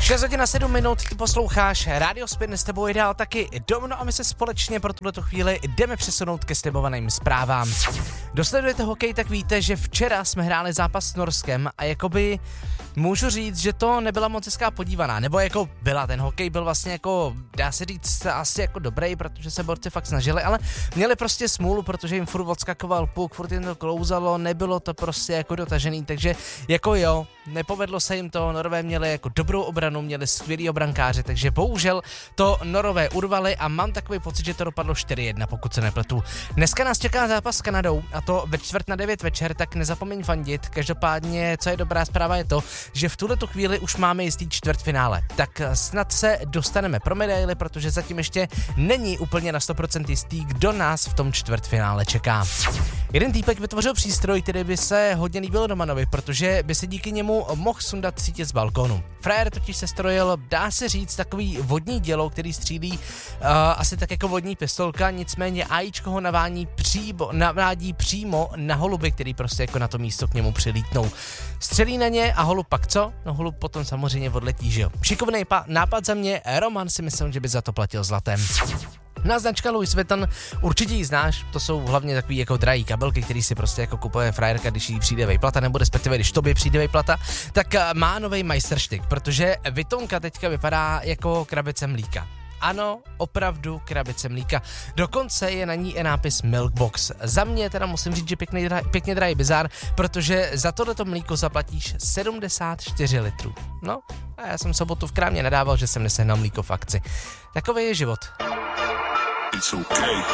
6 hodin a 7 minut, ty posloucháš Radio Spin, s tebou jde taky Domino a my se společně pro tuto chvíli jdeme přesunout ke slibovaným zprávám. Kdo sledujete hokej, tak víte, že včera jsme hráli zápas s Norskem a jakoby můžu říct, že to nebyla moc hezká podívaná, nebo jako byla, ten hokej byl vlastně jako, dá se říct, asi jako dobrý, protože se borci fakt snažili, ale měli prostě smůlu, protože jim furt odskakoval puk, furt jim to klouzalo, nebylo to prostě jako dotažený, takže jako jo, nepovedlo se jim to, Norové měli jako dobrou obranu, měli skvělý obrankáře, takže bohužel to Norové urvali a mám takový pocit, že to dopadlo 4-1, pokud se nepletu. Dneska nás čeká zápas s Kanadou a to ve 8:45 večer, tak nezapomeň fandit. Každopádně, co je dobrá zpráva, je to, že v tuhletu chvíli už máme jistý čtvrtfinále. Tak snad se dostaneme pro medaily, protože zatím ještě není úplně na 100% jistý, kdo nás v tom čtvrtfinále čeká. Jeden týpek vytvořil přístroj, který by se hodně líbil Romanovi, protože by se díky němu mohl sundat sítě z balkonu. Frajer totiž se strojil, dá se říct, takový vodní dělo, který střílí asi tak jako vodní pistolka, nicméně AIčko ho navádí přímo na holuby, který prostě jako na to místo k němu přilítnou. Střelí na ně a holub pak co? No holub potom samozřejmě odletí, že jo. Šikovný nápad za mě, Roman si myslím, že by za to platil zlatem. Na značka Louis Vuitton, určitě ji znáš, to jsou hlavně takový jako drahý kabelky, který si prostě jako kupuje frajerka, když jí přijde vejplata, nebo respektive když tobě přijde vejplata, tak má novej Meisterstück, protože Vuittonka teďka vypadá jako krabice mlíka. Ano, opravdu krabice mlíka. Dokonce je na ní i nápis Milkbox. Za mě teda musím říct, že pěkně drahý bizár, protože za tohleto mlíko zaplatíš 74 litrů. No, a já jsem sobotu v krámě nadával, že jsem nesehnal mlíko v akci. Takový je život. It's okay.